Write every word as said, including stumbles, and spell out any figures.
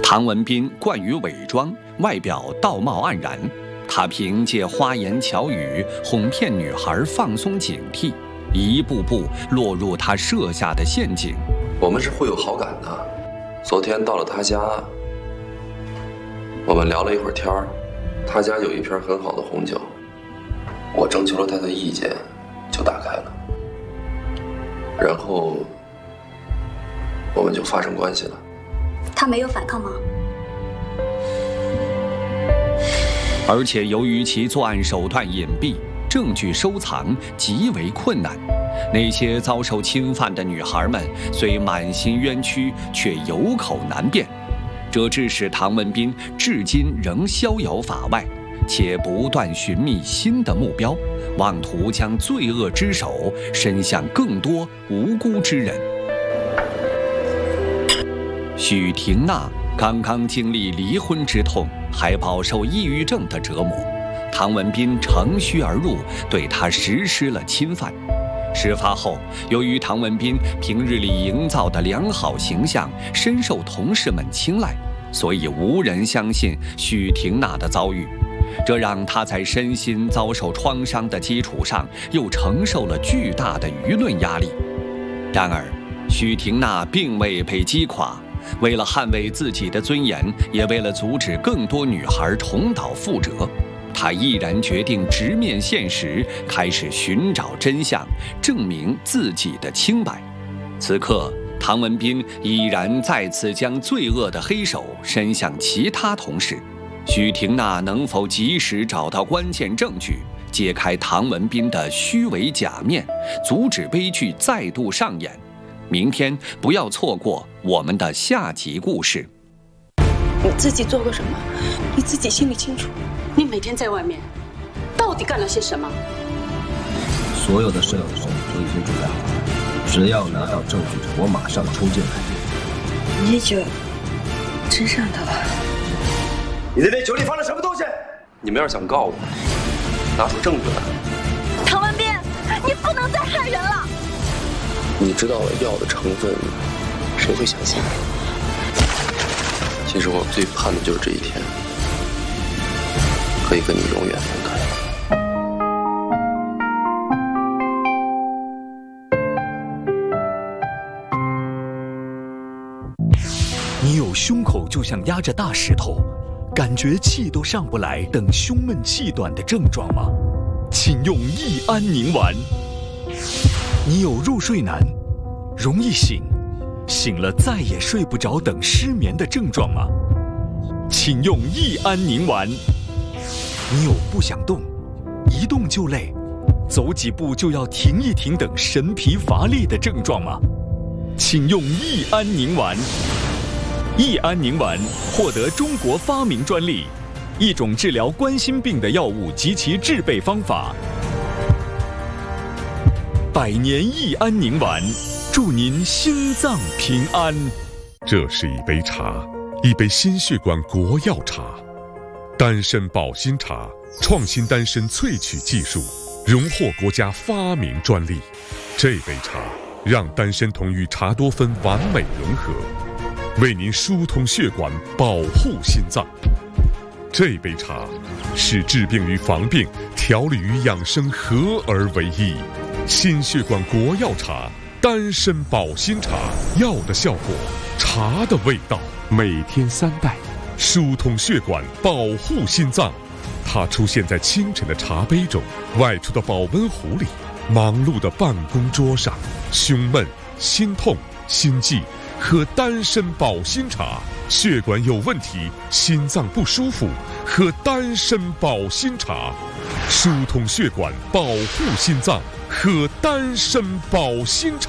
唐文彬惯于伪装，外表道貌岸然，他凭借花言巧语哄骗女孩放松警惕，一步步落入他设下的陷阱。 我们是会有好感的。昨天到了他家，我们聊了一会儿天儿，他家有一瓶很好的红酒，我征求了他的意见，就打开了，然后我们就发生关系了。 他没有反抗吗？ 而且由于其作案手段隐蔽，证据收藏极为困难，那些遭受侵犯的女孩们虽满心冤屈，却有口难辩，这致使唐文彬至今仍逍遥法外，且不断寻觅新的目标，妄图将罪恶之手伸向更多无辜之人。许婷娜刚刚经历离婚之痛，还饱受抑郁症的折磨，唐文彬乘虚而入，对她实施了侵犯。事发后，由于唐文彬平日里营造的良好形象深受同事们青睐，所以无人相信许婷娜的遭遇，这让她在身心遭受创伤的基础上，又承受了巨大的舆论压力。然而，许婷娜并未被击垮。为了捍卫自己的尊严，也为了阻止更多女孩重蹈覆辙，她毅然决定直面现实，开始寻找真相，证明自己的清白。此刻，唐文彬已然再次将罪恶的黑手伸向其他同事。许婷娜能否及时找到关键证据，揭开唐文彬的虚伪假面，阻止悲剧再度上演？明天不要错过我们的下集故事。 你自己做过什么，你自己心里清楚。你每天在外面到底干了些什么？ 所有的摄影手都已经准备好了，只要拿到证据，我马上冲进来。 你酒真上头了。 你在那酒里放了什么东西？ 你们要是想告我，拿出证据来。 唐文彬，你不能再害人了。 你知道了药的成分，谁会相信？其实我最盼的就是这一天，可以跟你永远分开。 你有胸口就像压着大石头，感觉气都上不来等胸闷气短的症状吗？请用益安宁丸。你有入睡难、容易醒、醒了再也睡不着等失眠的症状吗？请用益安宁丸。你有不想动、一动就累、走几步就要停一停等神疲乏力的症状吗？请用益安宁丸。益安宁丸获得中国发明专利，一种治疗冠心病的药物及其制备方法。百年益安宁丸，祝您心脏平安。 这是一杯茶，一杯心血管国药茶，丹参保心茶，创新丹参萃取技术，荣获国家发明专利。这杯茶让丹参酮与茶多酚完美融合，为您疏通血管，保护心脏。这杯茶是治病与防病、调理与养生合而为一。心血管国药茶，丹参保心茶，药的效果，茶的味道，每天三袋，疏通血管，保护心脏。它出现在清晨的茶杯中，外出的保温壶里，忙碌的办公桌上。胸闷、心痛、心悸，喝丹参保心茶；血管有问题，心脏不舒服，喝丹参保心茶。疏通血管，保护心脏，喝丹参保心茶。